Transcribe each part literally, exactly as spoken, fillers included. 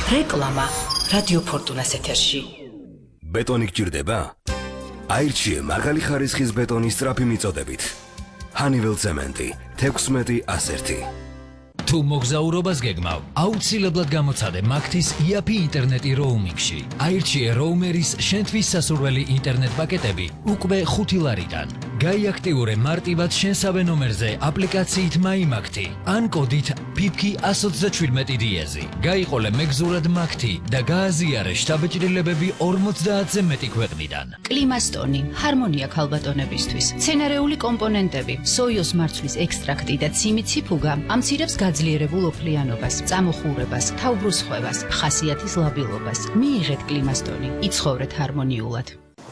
რეკლამა რადიო ფორტუნას ეთერში. ბეტონი გჭირდება? აირჩიე მაღალი ხარისხის ბეტონის სწრაფი მიწოდებით. Honeywell Cement თექვსმეტი ასი. თუ მოგზაურობას გეგმავ, აუცილებლად გამოცადე მაგთის იაფი ინტერნეტი როუმინგში. აირჩიე როუმერის შენთვის სასურველი ინტერნეტ პაკეტები უკვე ხუთი ლარიდან. გაიაქტიურე მარტივად შენსავე ნომერზე აპლიკაციით MyMagti ან კოდით ფიფკი ათს ოცდაჩვიდმეტი დიეზი. გაიყოლე მეგზურად მაგთი და გააზიარე შთაბეჭდილებები ორმოცდაათზე მეტი ქვეყნიდან. კლიმასტონი, ჰარმონია ქალბატონებისთვის, მცენარეული კომპონენტები, სოიოს მარცვლის ექსტრაქტი და ციმიციფუგა ამცირებს გაძლიერებულ ოფლიანობას, წამოხურებას, თავბრუსხვევას, ხასიათის ლაბილობას. მიიღეთ კლიმასტონი, იცხოვრეთ ჰარმონიულად.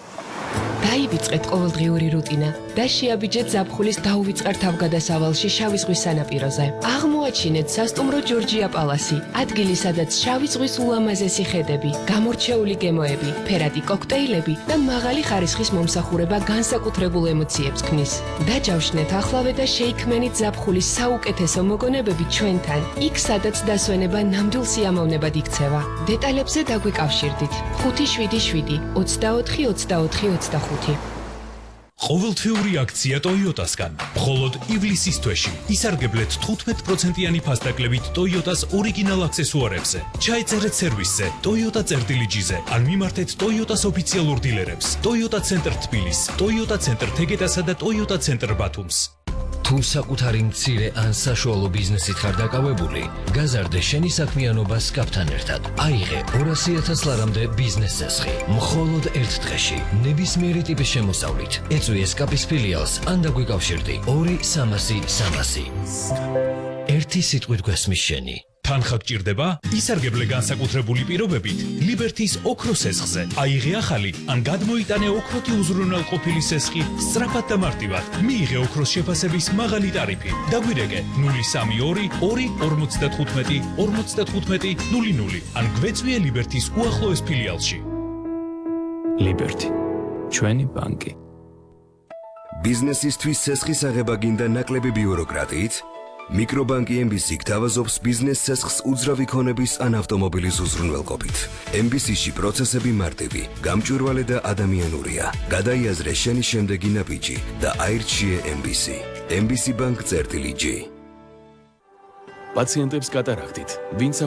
დაივიწყეთ ყოველდღიური რუტინა და შეაბიჯეთ ზაფხულის დაუვიწყარ თავგადასავალში შავი ზღვის სანაპიროზე. აღმოაჩინეთ სასტუმრო ჯორჯია პალასი, ადგილი სადაც შავი ზღვის ულამაზესი ხედები, გამორჩეული გემოები, ფერადი კოქტეილები და მაღალი ხარისხის მომსახურება განსაკუთრებულ ემოციებს ქმნის. დაჯავშნეთ ახლავე და შეიქმენით ზაფხულის საუკეთესო მოგონებები ჩვენთან, იქ სადაც დასვენება ნამდვილ სიამოვნებად იქცევა. დეტალებზე დაგვიკავშირდით. ხუთი შვიდი შვიდი ოცდაოთხი ოცდაოთხი ოცდახუთი. ყოველთვიური აქცია Toyota-სგან. მხოლოდ ივლისის თვეში ისარგებლეთ თხუთმეტ პროცენტიანი ფასდაკლებით Toyota-s ორიგინალ აქსესუარებზე. ჩაეწერეთ სერვისზე Toyota წერტილი ჯიზე ან მიმართეთ Toyota-s ოფიციალურ დილერებს. Toyota ცენტრ თბილის, Toyota ცენტრ თეგეტასა და Toyota ცენტრ ბათუმს. თუ საკუთარი მცირე ან საშუალო ბიზნესით ხარ დაკავებული, გაზარდე შენი საქმიანობა სკაპთან ერთად. აიღე ორასი ათას ლარამდე ბიზნეს წესხი. მხოლოდ ერთ დღეში, ნებისმიერი ტიპის შემოსავლით. ეწვიე სკაპის ფილიალს ან დაგვიკავშირდი ორი სამასი სამასი. ერთი სიტყვით გვესმის შენი. თანხა გჭირდება? ისარგებლე განსაკუთრებული პირობებით ლიბერთის ოქროს სესხზე. აიღე ახალი ან გადმოიტანე ოქროთი უზრუნველყოფილი სესხი სწრაფად და მარტივად. მიიღე ოქროს შეფასების მაღალი ტარიფი. დაგვირეკე ნული სამი ორი ორი ორმოცდათხუთმეტი ორმოცდათხუთმეტი ნული ნული ან გვეწვიე ლიბერთის უახლოეს ფილიალში. ლიბერთი, ჩვენი ბანკი. ბიზნესისთვის სესხის აღება გინდა ნაკლები ბიუროკრატიით? მიკრობანკი ემ ბი სი გთავაზობს ბიზნეს სესხს უძრავი ქონების ან ავტომობილის უზრუნველყოფით. ემ ბი სი-ში პროცესები მარტივი, გამჭვირვალე და ადამიანურია. გადაიაზრე შენი შემდეგი ნაბიჯი და აირჩიე ემ ბი სი. ემ ბი სი ბანკ წერტილი ჯი. პაციენტებს კატარაქტით, ვინც